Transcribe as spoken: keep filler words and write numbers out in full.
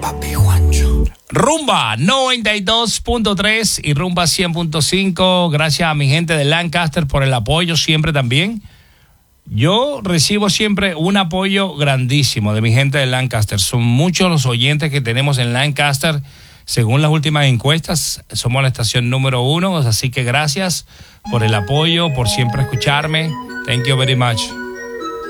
Papi Juancho. Rumba noventa y dos punto tres y Rumba cien punto cinco. Gracias a mi gente de Lancaster por el apoyo siempre también. Yo recibo siempre un apoyo grandísimo de mi gente de Lancaster. Son muchos los oyentes que tenemos en Lancaster. Según las últimas encuestas, somos la estación número uno. Así que gracias por el apoyo, por siempre escucharme. Thank you very much.